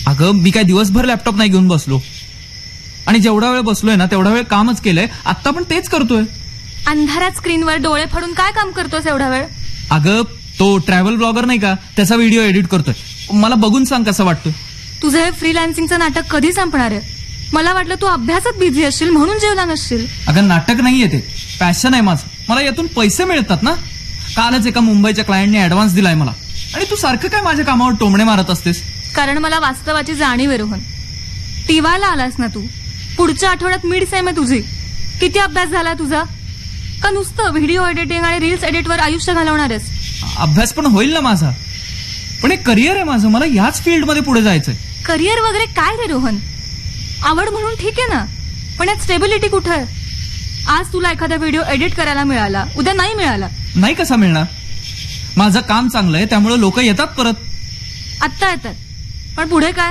अगं मी काय दिवसभर लॅपटॉप नाही घेऊन बसलो, आणि जेवढा वेळ बसलोय ना तेवढा वेळ कामच केलंय. आता पण तेच करतोय. अंधारात स्क्रीनवर डोळे फाडून काय काम करतोस एवढा वेळ? अगं तो ट्रॅव्हल ब्लॉगर नाही का, त्याचा व्हिडिओ एडिट करतोय. मला बघून सांग कसं वाटतं. तुझं हे फ्रीलान्सिंगचं नाटक कधी संपणार आहे? मला वाटलं तू अभ्यासात बिझी असशील म्हणून जेवला नसशील. अगं नाटक नाहीये ते, पॅशन आहे माझं. मला यातून पैसे मिळतात ना. कालच एका मुंबईच्या क्लायंटने ऍडव्हान्स दिलाय मला. आणि तू सारखं काय माझ्या कामावर टोमणे मारत असतेस? कारण मला वास्तवाची जाणीव आहे रोहन. टीवायला आलास ना तू. पुढच्या आठवड्यात मिड सेम आहे तुझी. किती अभ्यास झाला तुझा? का नुसतं व्हिडिओ एडिटिंग आणि रील्स एडिटवर आयुष्य घालवणारच? अभ्यास पण होईल ना माझा, पण एक करिअर आहे माझं. मला याच फील्डमध्ये पुढे जायचंय. करिअर वगैरे काय रे रोहन? आवड म्हणून ठीक आहे ना, पण यात स्टेबिलिटी कुठे आहे? आज तुला एखादा व्हिडिओ एडिट करायला मिळाला, उद्या नाही मिळाला. नाही कसा मिळणार? माझं काम चांगलं आहे त्यामुळे लोक येतात परत. आत्ता येतात, पण पुढे काय?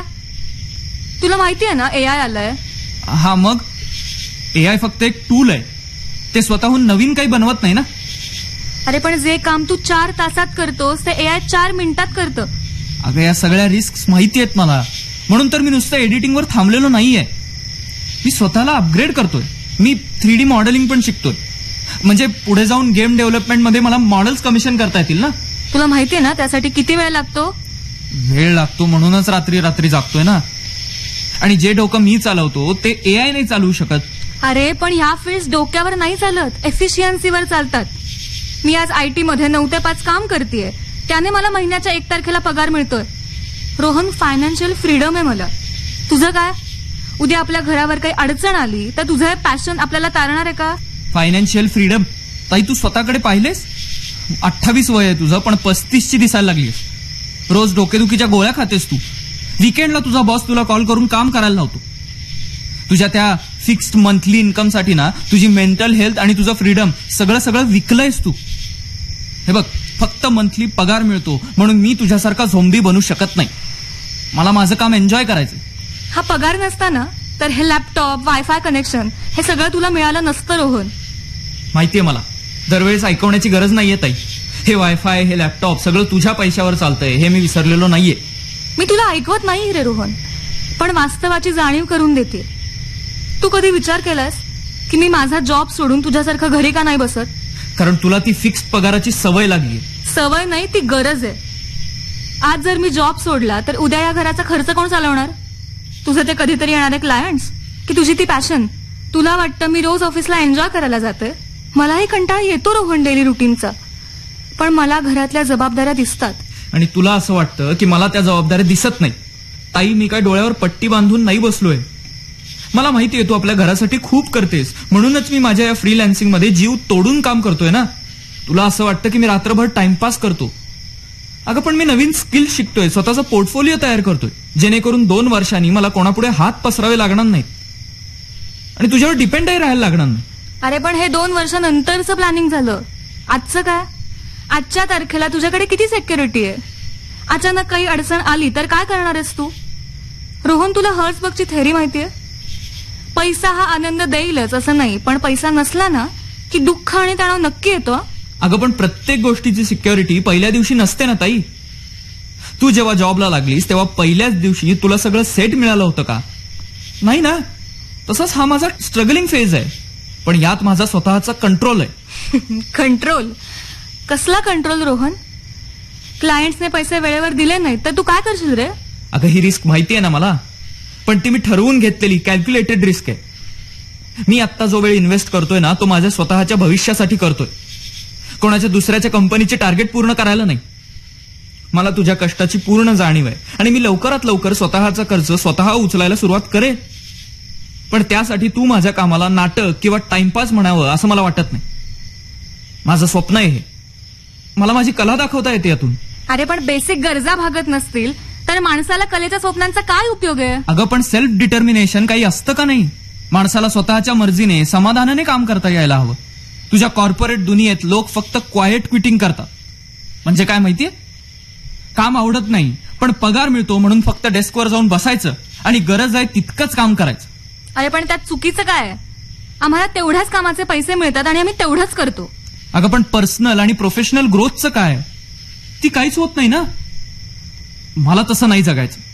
तुला माहिती आहे ना एआय आलंय. हा मग एआय फक्त एक टूल आहे. ते स्वतःहून नवीन काही बनवत नाही ना. अरे पण जे काम तू 4 तासात करतोस ते एआय 4 मिनिटात करतं. अगं या सगळ्या रिस्क माहिती आहेत मला, म्हणून तर मी नुसतं एडिटिंगवर थांबलेलो नाहीये. मी स्वतःला अपग्रेड करतोय. मी 3D मॉडेलिंग पण शिकतोय. म्हणजे पुढे जाऊन गेम डेव्हलपमेंटमध्ये मला मॉडेल्स कमिशन करता येतील ना. तुला माहितीये ना त्यासाठी किती वेळ लागतो? वेळ लागतो म्हणूनच रात्री रात्री जागतोय ना. आणि जे डोकं मी चालवतो ते एआय नाही चालवू शकत. अरे पण ह्या फील्ड डोक्यावर नाही चालत, एफिशियन्सीवर चालतात. मी आज IT मध्ये 9 ते 5 काम करतेय, त्याने मला महिन्याच्या 1 तारखेला पगार मिळतोय. रोहन, फायनान्शियल फ्रीडम आहे मला. तुझं काय? उद्या आपल्या घरावर काही अडचण आली तर तुझं हे पॅशन आपल्याला तारणार आहे का? Financial freedom? ताई तू स्वतःकडे पाहिलेस? 28 वय आहे तुझं, पण 35ची दिसायला लागलीस. रोज डोकेदुखीच्या गोळ्या खातेस तू. वीकेंडला तुझा बॉस तुला कॉल करून काम करायला लावतो. तुझ्या त्या फिक्स्ड मंथली इन्कमसाठी ना तुझी मेंटल हेल्थ आणि तुझं फ्रीडम सगळं विकलंयस तू. हे बघ, फक्त मंथली पगार मिळतो म्हणून मी तुझ्यासारखा झोंबी बनू शकत नाही. मला माझं काम एन्जॉय करायचं. हा पगार नसताना तर हे लॅपटॉप, वायफाय कनेक्शन हे सगळं तुला मिळालं नसतं रोहन. माहितीये मला. दरवेळेस ऐकवण्याची गरज नाहीये ताई. हे वायफाय, हे लॅपटॉप सगळं तुझ्या पैशावर चालतंय हे मी विसरलेलो नाहीये. मी तुला ऐकवत नाही रे रोहन, पण वास्तवाची जाणीव करून देते. तू कधी विचार केलास की मी माझा जॉब सोडून तुझ्यासारखं घरी का नाही बसत? कारण तुला ती फिक्स पगाराची सवय लागली. सवय नाही, ती गरज आहे. आज जर मी जॉब सोडला तर उद्या या घराचा खर्च कोण चालवणार? तुझं ते कधीतरी येणारे क्लायंट्स की तुझी ती पॅशन? तुला वाटतं मी रोज ऑफिसला एन्जॉय करायला जाते? मलाही कंटाळा येतो रोहन डेली रुटीनचा, पण मला घरातल्या जबाबदाऱ्या दिसतात. आणि तुला असं वाटतं की मला त्या जबाबदाऱ्या दिसत नाही. ताई मी काय डोळ्यावर पट्टी बांधून नाही बसलोय. मला माहितीये तू आपल्या घरासाठी खूप करतेस, म्हणूनच मी माझ्या या फ्रीलान्सिंग मध्ये जीव तोडून काम करतोय ना. तुला असं वाटतं की मी रात्रभर टाइमपास करतो. अगं पण मी नवीन स्किल शिकतोय, स्वतःचा पोर्टफोलिओ तयार करतोय, जेणेकरून 2 वर्षांनी मला कोणापुढे हात पसरावे लागणार नाहीत आणि तुझ्यावर डिपेंडही राहायला लागणार नाही. अरे पण हे 2 वर्षानंतरचं प्लॅनिंग झालं. आजचं काय? आजच्या तारखेला तुझ्याकडे किती सिक्युरिटी आहे? अचानक काही अडचण आली तर काय करणार आहेस तू? रोहन, तुला हर्ट्सबर्गची थेअरी माहितीये? पैसा हा आनंद देईलच असं नाही, पण पैसा नसला ना की दुःख आणि तणाव नक्की येतो. अगं पण प्रत्येक गोष्टीची सिक्युरिटी पहिल्या दिवशी नसते ना ताई. तू जेव्हा जॉबला लागलीस तेव्हा पहिल्याच दिवशी तुला सगळं सेट मिळालं होतं का? नाही ना. तसंच हा माझा स्ट्रगलिंग फेज आहे, पण यात माझा स्वतःचा कंट्रोल आहे. कंट्रोल? कसला कंट्रोल रोहन? क्लायंट्सने पैसे वेळेवर दिले नाहीत तर तू काय करशील रे? अगं ही रिस्क माहितीये ना मला, पण ती मी ठरवून घेतलेली कॅल्क्युलेटेड रिस्क आहे. मी आत्ता जो वेळ इन्व्हेस्ट करतोय ना तो माझ्या स्वतःच्या भविष्यासाठी करतोय, कोणाच्या दुसऱ्याच्या कंपनीचे टार्गेट पूर्ण करायला नाही. मला तुझ्या कष्टाची पूर्ण जाणीव आहे आणि मी लवकरात लवकर स्वतःचा कर्ज स्वतः उचलायला सुरुवात करेन. पण त्यासाठी तू माझ्या कामाला नाटक किंवा टाइमपास म्हणावं असं मला वाटत नाही. माझं स्वप्न आहे हे. मला माझी कला दाखवता येते यातून. अरे पण बेसिक गरजा भागत नसतील तर माणसाला कलेच्या स्वप्नांचा काय उपयोग आहे? अगं पण सेल्फ डिटर्मिनेशन काही असतं का नाही? माणसाला स्वतःच्या मर्जीने समाधानाने काम करता यायला हवं. तुझ्या कॉर्पोरेट दुनियेत लोक फक्त क्वायट क्विटिंग करतात. म्हणजे काय माहितीये? काम आवडत नाही पण पगार मिळतो म्हणून फक्त डेस्कवर जाऊन बसायचं आणि गरज आहे तितकंच काम करायचं. अरे पण त्यात चुकीचं काय? आम्हाला तेवढ्याच कामाचे पैसे मिळतात आणि आम्ही तेवढंच करतो. अगं पण पर्सनल आणि प्रोफेशनल ग्रोथचं काय? ती काहीच होत नाही ना. मला तसं नाही जगायचं.